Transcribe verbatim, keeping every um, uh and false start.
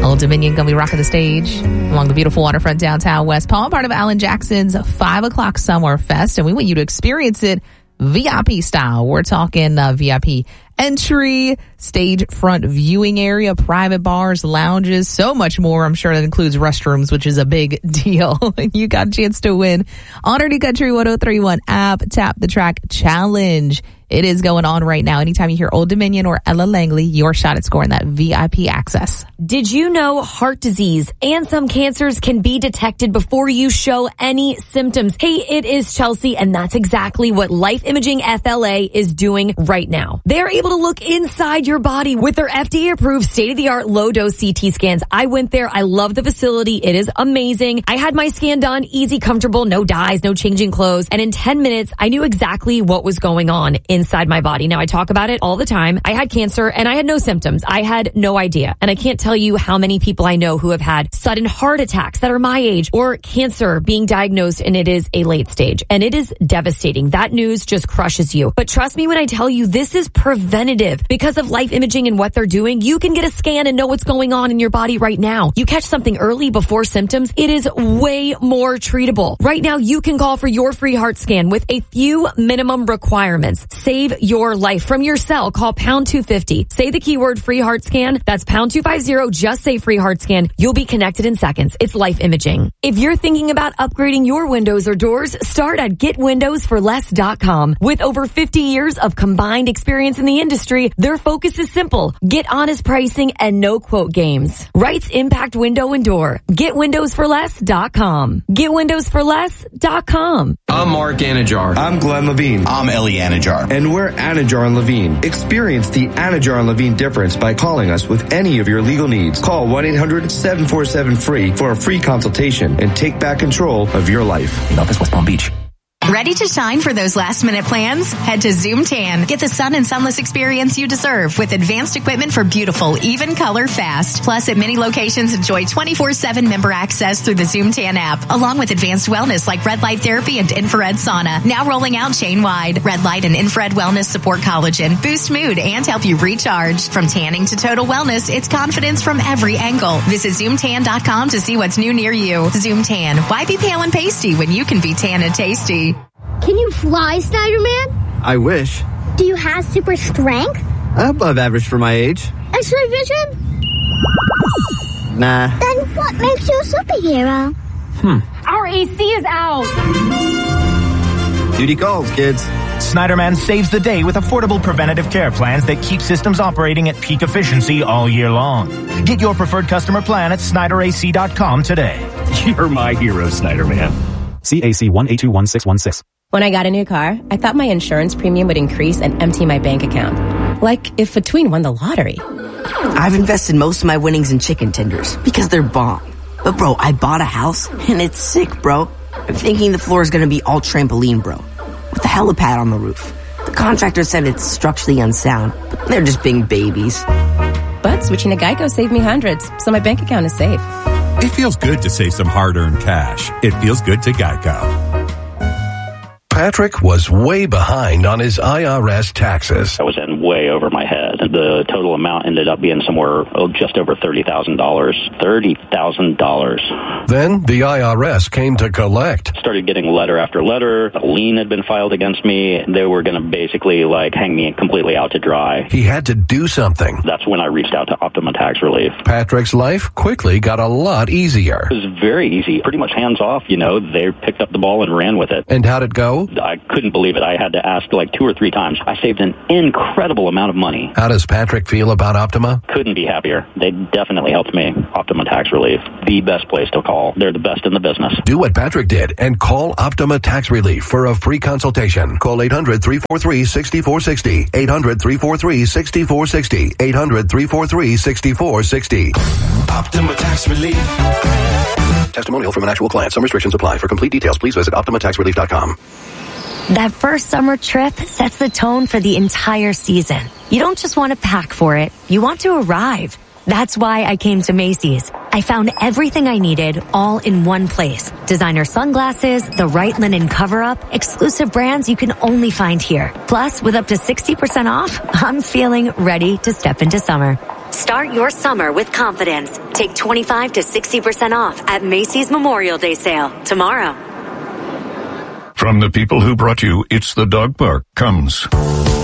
Old Dominion going to be rocking the stage along the beautiful waterfront downtown West Palm, part of Alan Jackson's five o'clock Summer Fest. And we want you to experience it V I P style. We're talking uh, V I P entry, stage front viewing area, private bars, lounges, so much more. I'm sure that includes restrooms, which is a big deal. You got a chance to win on our New Country one oh three point one app. Tap the Track Challenge. It is going on right now. Anytime you hear Old Dominion or Ella Langley, your shot at scoring that V I P access. Did you know heart disease and some cancers can be detected before you show any symptoms? Hey, it is Chelsea, and that's exactly what Life Imaging F L A is doing right now. They're able to look inside your body with their F D A-approved state-of-the-art low-dose C T scans. I went there. I love the facility. It is amazing. I had my scan done, easy, comfortable, no dyes, no changing clothes, and in ten minutes, I knew exactly what was going on inside my body. Now, I talk about it all the time. I had cancer and I had no symptoms. I had no idea. And I can't tell you how many people I know who have had sudden heart attacks that are my age or cancer being diagnosed, and it is a late stage. And it is devastating. That news just crushes you. But trust me when I tell you this is preventative. Because of Life Imaging and what they're doing, you can get a scan and know what's going on in your body right now. You catch something early before symptoms, it is way more treatable. Right now, you can call for your free heart scan with a few minimum requirements. Save your life from your cell. Call pound two fifty. Say the keyword free heart scan. That's pound two fifty. Just say free heart scan. You'll be connected in seconds. It's Life Imaging. If you're thinking about upgrading your windows or doors, start at get windows for less dot com. With over fifty years of combined experience in the industry, their focus is simple. Get honest pricing and no quote games. Rights impact window and door. get windows for less dot com. get windows for less dot com. I'm Mark Anajar. I'm Glenn Levine. I'm Ellie Anajar. And we're Anajar and Levine. Experience the Anajar and Levine difference by calling us with any of your legal needs. Call one eight hundred seven four seven free for a free consultation and take back control of your life. In office, West Palm Beach. Ready to shine for those last-minute plans? Head to Zoom Tan. Get the sun and sunless experience you deserve with advanced equipment for beautiful, even color fast. Plus, at many locations, enjoy twenty-four seven member access through the Zoom Tan app, along with advanced wellness like red light therapy and infrared sauna. Now rolling out chain-wide. Red light and infrared wellness support collagen, boost mood, and help you recharge. From tanning to total wellness, it's confidence from every angle. Visit zoom tan dot com to see what's new near you. Zoom Tan. Why be pale and pasty when you can be tan and tasty? Can you fly, Snyderman? I wish. Do you have super strength? Above average for my age. X-ray vision? Nah. Then what makes you a superhero? Hmm. Our A C is out. Duty calls, kids. Snyderman saves the day with affordable preventative care plans that keep systems operating at peak efficiency all year long. Get your preferred customer plan at Snyder A C dot com today. You're my hero, Snyderman. C A C one eight two one six one six. When I got a new car, I thought my insurance premium would increase and empty my bank account. Like if Between won the lottery. I've invested most of my winnings in chicken tenders because they're bomb. But bro, I bought a house and it's sick, bro. I'm thinking the floor is going to be all trampoline, bro. With a helipad on the roof. The contractor said it's structurally unsound, but they're just being babies. But switching to Geico saved me hundreds, so my bank account is safe. It feels good to save some hard-earned cash. It feels good to Geico. Patrick was way behind on his I R S taxes. I was in way over my head. The total amount ended up being somewhere oh, just over thirty thousand dollars. thirty thousand dollars. Then the I R S came to collect. Started getting letter after letter. A lien had been filed against me. They were going to basically like hang me completely out to dry. He had to do something. That's when I reached out to Optima Tax Relief. Patrick's life quickly got a lot easier. It was very easy. Pretty much hands off, you know. They picked up the ball and ran with it. And how'd it go? I couldn't believe it. I had to ask like two or three times. I saved an incredible amount of money. How does Patrick feel about Optima? Couldn't be happier. They definitely helped me. Optima Tax Relief, the best place to call. They're the best in the business. Do what Patrick did and call Optima Tax Relief for a free consultation. Call eight hundred three four three six four six zero. eight hundred three four three six four six zero. eight hundred three four three six four six zero. Optima Tax Relief. Testimonial from an actual client. Some restrictions apply. For complete details, please visit optima tax relief dot com. That first summer trip sets the tone for the entire season. You don't just want to pack for it, you want to arrive. That's why I came to Macy's. I found everything I needed all in one place. Designer sunglasses, the right linen cover-up, exclusive brands you can only find here. Plus, with up to sixty percent off, I'm feeling ready to step into summer. Start your summer with confidence. Take twenty-five to sixty percent off at Macy's Memorial Day sale tomorrow. From the people who brought you It's the Dog Park comes